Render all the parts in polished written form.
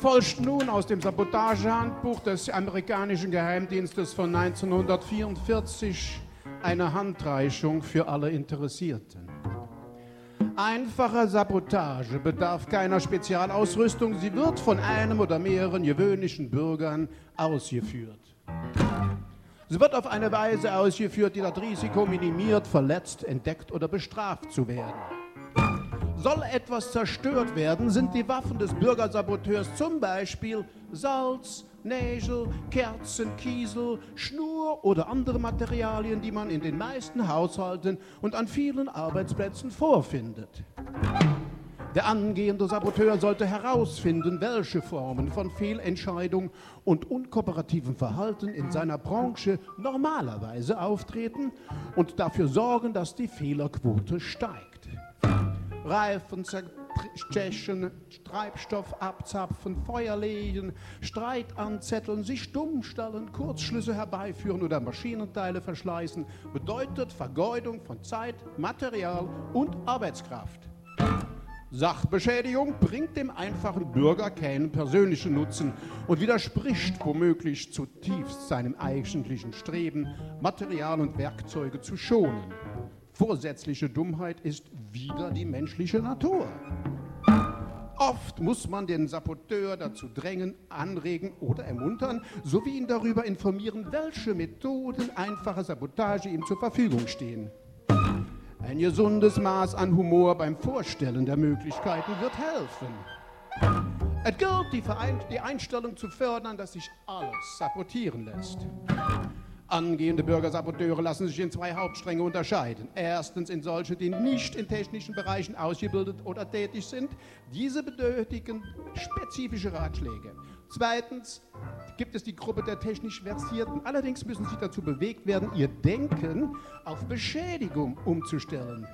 befolgt nun aus dem Sabotagehandbuch des amerikanischen Geheimdienstes von 1944 eine Handreichung für alle Interessierten. Einfache Sabotage bedarf keiner Spezialausrüstung. Sie wird von einem oder mehreren gewöhnlichen Bürgern ausgeführt. Sie wird auf eine Weise ausgeführt, die das Risiko minimiert, verletzt, entdeckt oder bestraft zu werden. Soll etwas zerstört werden, sind die Waffen des Bürgersaboteurs zum Beispiel Salz, Nägel, Kerzen, Kiesel, Schnur oder andere Materialien, die man in den meisten Haushalten und an vielen Arbeitsplätzen vorfindet. Der angehende Saboteur sollte herausfinden, welche Formen von Fehlentscheidung und unkooperativen Verhalten in seiner Branche normalerweise auftreten und dafür sorgen, dass die Fehlerquote steigt. Reifen zerstechen, Treibstoff abzapfen, Feuer legen, Streit anzetteln, sich dumm stellen, Kurzschlüsse herbeiführen oder Maschinenteile verschleißen, bedeutet Vergeudung von Zeit, Material und Arbeitskraft. Sachbeschädigung bringt dem einfachen Bürger keinen persönlichen Nutzen und widerspricht womöglich zutiefst seinem eigentlichen Streben, Material und Werkzeuge zu schonen. Vorsätzliche Dummheit ist wider die menschliche Natur. Oft muss man den Saboteur dazu drängen, anregen oder ermuntern, sowie ihn darüber informieren, welche Methoden einfacher Sabotage ihm zur Verfügung stehen. Ein gesundes Maß an Humor beim Vorstellen der Möglichkeiten wird helfen. Es gilt, die Einstellung zu fördern, dass sich alles sabotieren lässt. Angehende Bürgersaboteure lassen sich in zwei Hauptstränge unterscheiden. Erstens in solche, die nicht in technischen Bereichen ausgebildet oder tätig sind. Diese benötigen spezifische Ratschläge. Zweitens gibt es die Gruppe der technisch Versierten. Allerdings müssen sie dazu bewegt werden, ihr Denken auf Beschädigung umzustellen.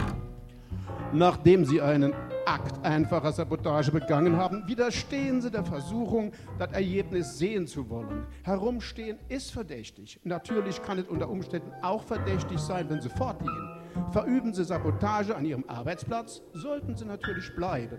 Nachdem sie einen Akt einfacher Sabotage begangen haben, widerstehen sie der Versuchung, das Ergebnis sehen zu wollen. Herumstehen ist verdächtig. Natürlich kann es unter Umständen auch verdächtig sein, wenn sie fortgehen. Verüben sie Sabotage an ihrem Arbeitsplatz, sollten sie natürlich bleiben.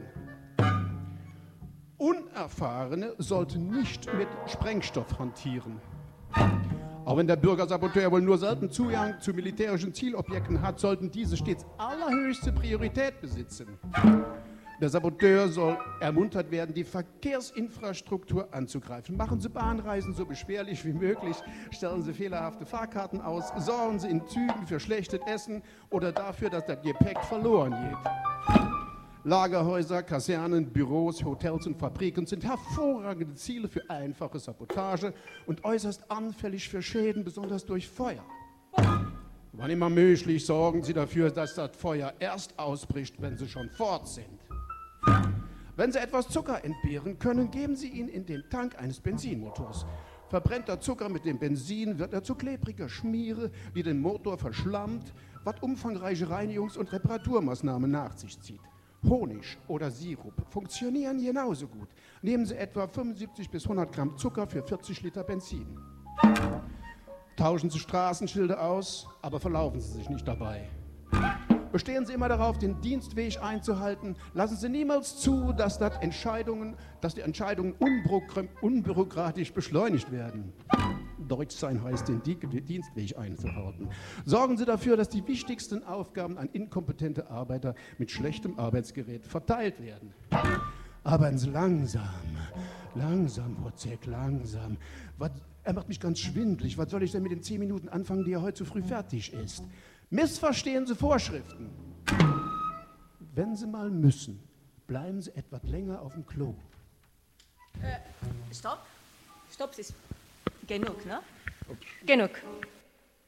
Unerfahrene sollten nicht mit Sprengstoff hantieren. Auch wenn der Bürgersaboteur wohl nur selten Zugang zu militärischen Zielobjekten hat, sollten diese stets allerhöchste Priorität besitzen. Der Saboteur soll ermuntert werden, die Verkehrsinfrastruktur anzugreifen. Machen Sie Bahnreisen so beschwerlich wie möglich, stellen Sie fehlerhafte Fahrkarten aus, sorgen Sie in Zügen für schlechtes Essen oder dafür, dass das Gepäck verloren geht. Lagerhäuser, Kasernen, Büros, Hotels und Fabriken sind hervorragende Ziele für einfache Sabotage und äußerst anfällig für Schäden, besonders durch Feuer. Wann immer möglich, sorgen Sie dafür, dass das Feuer erst ausbricht, wenn Sie schon fort sind. Wenn Sie etwas Zucker entbehren können, geben Sie ihn in den Tank eines Benzinmotors. Verbrennt der Zucker mit dem Benzin, wird er zu klebriger Schmiere, die den Motor verschlammt, was umfangreiche Reinigungs- und Reparaturmaßnahmen nach sich zieht. Honig oder Sirup funktionieren genauso gut. Nehmen Sie etwa 75 bis 100 Gramm Zucker für 40 Liter Benzin. Tauschen Sie Straßenschilder aus, aber verlaufen Sie sich nicht dabei. Bestehen Sie immer darauf, den Dienstweg einzuhalten. Lassen Sie niemals zu, dass die Entscheidungen unbürokratisch beschleunigt werden. Deutsch sein heißt, den Dienstweg einzuhalten. Sorgen Sie dafür, dass die wichtigsten Aufgaben an inkompetente Arbeiter mit schlechtem Arbeitsgerät verteilt werden. Arbeiten Sie langsam, Wozzeck, langsam. Er macht mich ganz schwindelig. Was soll ich denn mit den 10 Minuten anfangen, die er heute zu früh fertig ist? Missverstehen Sie Vorschriften. Wenn Sie mal müssen, bleiben Sie etwas länger auf dem Klo. Stopp, es ist genug, ne? Okay.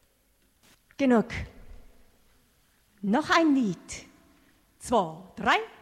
Genug. Noch ein Lied. 2, 3.